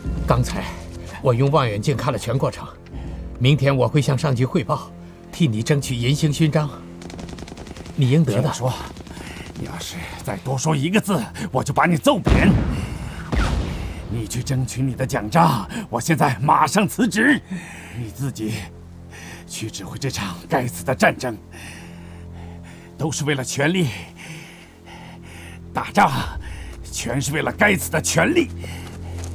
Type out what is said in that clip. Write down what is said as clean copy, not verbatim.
刚才我用望远镜看了全过程，明天我会向上级汇报，替你争取银星勋章。你应得的。 听我说，你要是再多说一个字，我就把你揍扁。你去争取你的奖章，我现在马上辞职。你自己去指挥这场该死的战争，都是为了权力。打仗全是为了该死的权力。